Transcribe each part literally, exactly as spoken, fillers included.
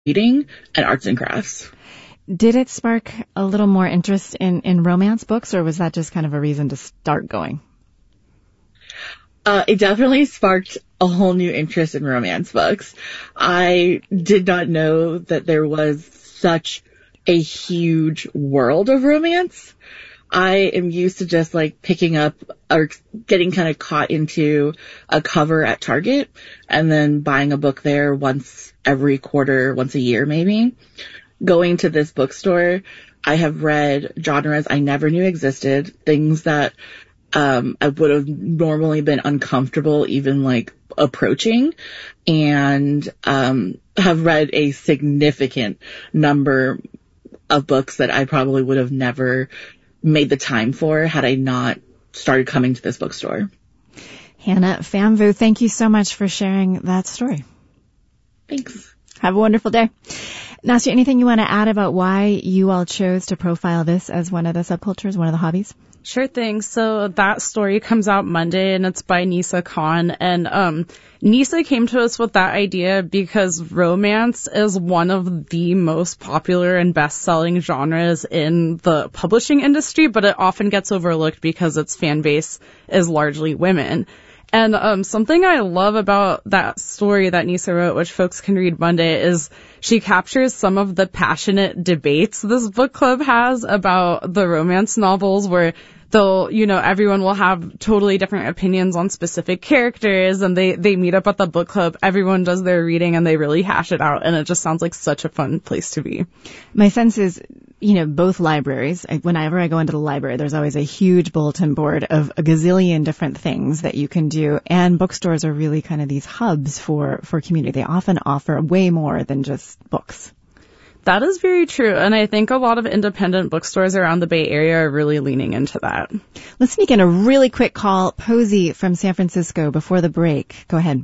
reading and arts and crafts. Did it spark a little more interest in, in romance books, or was that just kind of a reason to start going? Uh, it definitely sparked a whole new interest in romance books. I did not know that there was such a huge world of romance. I am used to just like picking up or getting kind of caught into a cover at Target and then buying a book there once every quarter, once a year maybe. Going to this bookstore, I have read genres I never knew existed, things that um I would have normally been uncomfortable even like approaching, and um have read a significant number of books that I probably would have never made the time for had I not started coming to this bookstore. Hannah Pfannenvuth, thank you so much for sharing that story. Thanks. Have a wonderful day. Nastya, anything you want to add about why you all chose to profile this as one of the subcultures, one of the hobbies? Sure thing. So that story comes out Monday, and it's by Nisa Khan. And um, Nisa came to us with that idea because romance is one of the most popular and best-selling genres in the publishing industry, but it often gets overlooked because its fan base is largely women. And um, something I love about that story that Nisa wrote, which folks can read Monday, is she captures some of the passionate debates this book club has about the romance novels, where they'll, you know, everyone will have totally different opinions on specific characters, and they, they meet up at the book club, everyone does their reading, and they really hash it out, and it just sounds like such a fun place to be. My sense is, you know, both libraries, whenever I go into the library, there's always a huge bulletin board of a gazillion different things that you can do. And bookstores are really kind of these hubs for, for community. They often offer way more than just books. That is very true. And I think a lot of independent bookstores around the Bay Area are really leaning into that. Let's sneak in a really quick call. Posey from San Francisco before the break. Go ahead.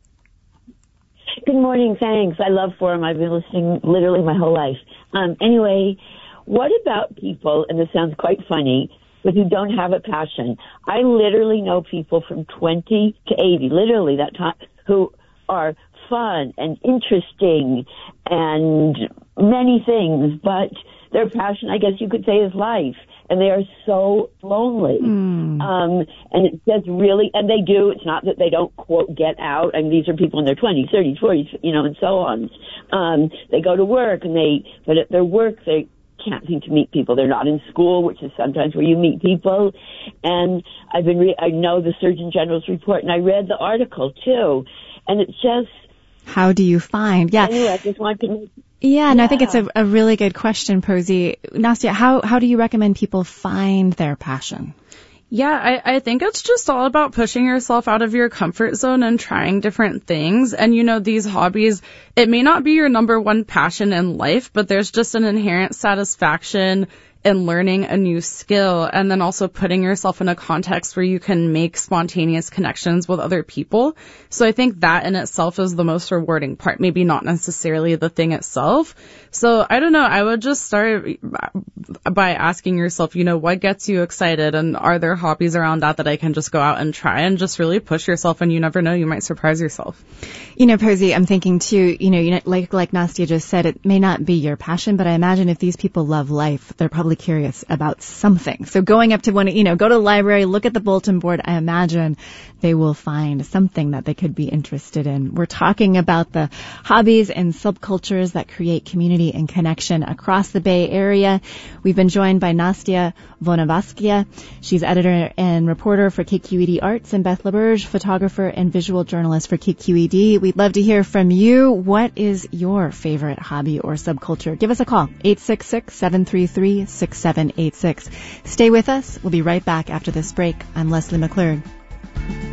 Good morning. Thanks. I love Forum. I've been listening literally my whole life. Um, anyway, what about people, and this sounds quite funny, but who don't have a passion? I literally know people from twenty to eighty, literally that time, who are fun and interesting and many things, but their passion, I guess you could say, is life. And they are so lonely. Mm. Um, and it's just really, and they do, it's not that they don't, quote, get out. I mean, these are people in their twenties, thirties, forties, you know, and so on. Um, they go to work, and they, but at their work, they can't seem to meet people. They're not in school, which is sometimes where you meet people. And I've been, re- I know the Surgeon General's report, and I read the article, too. And it's just, how do you find? Yeah. Anyway, I just want to make, Yeah, and yeah. I think it's a, a really good question, Posey. Nastya, how, how do you recommend people find their passion? Yeah, I, I think it's just all about pushing yourself out of your comfort zone and trying different things. And, you know, these hobbies, it may not be your number one passion in life, but there's just an inherent satisfaction in learning a new skill, and then also putting yourself in a context where you can make spontaneous connections with other people. So I think that in itself is the most rewarding part, maybe not necessarily the thing itself. So I don't know, I would just start by asking yourself, you know, what gets you excited, and are there hobbies around that that I can just go out and try, and just really push yourself, and you never know, you might surprise yourself. You know, Posey, I'm thinking too, you know, you know like, like Nastya just said, it may not be your passion, but I imagine if these people love life, they're probably curious about something. So going up to one, you know, go to the library, look at the bulletin board, I imagine they will find something that they could be interested in. We're talking about the hobbies and subcultures that create community and connection across the Bay Area. We've been joined by Nastya Vonavaskia. She's editor and reporter for K Q E D Arts, and Beth LaBerge, photographer and visual journalist for K Q E D. We'd love to hear from you. What is your favorite hobby or subculture? Give us a call, eight six six, seven three three, six seven eight six. Stay with us. We'll be right back after this break. I'm Leslie McClure.